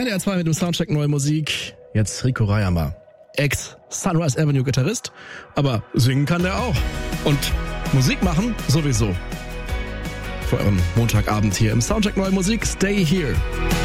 NDR 2 mit dem Soundcheck Neue Musik. Jetzt Rico Reyermer, Ex-Sunrise Avenue Gitarrist, aber singen kann der auch. Und Musik machen sowieso. Vor eurem Montagabend hier im Soundcheck Neue Musik. Stay here.